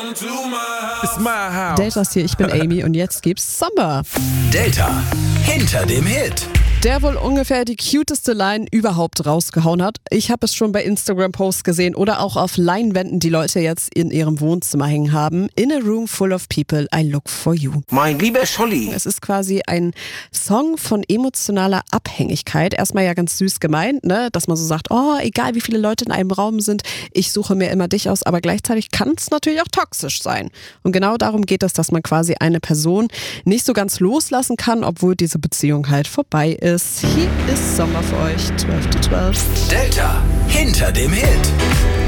It's my house. Delta ist hier, ich bin Amy und jetzt gibt's Summer. Delta hinter dem Hit. Der wohl ungefähr die cuteste Line überhaupt rausgehauen hat. Ich habe es schon bei Instagram-Posts gesehen oder auch auf Leinwänden, die Leute jetzt in ihrem Wohnzimmer hängen haben. In a room full of people, I look for you. Mein lieber Scholli. Es ist quasi ein Song von emotionaler Abhängigkeit. Erstmal ja ganz süß gemeint, ne? Dass man so sagt, oh, egal wie viele Leute in einem Raum sind, ich suche mir immer dich aus. Aber gleichzeitig kann es natürlich auch toxisch sein. Und genau darum geht es, dass man quasi eine Person nicht so ganz loslassen kann, obwohl diese Beziehung halt vorbei ist. Hier ist Sommer für euch, 12 to 12. Delta hinter dem Hit.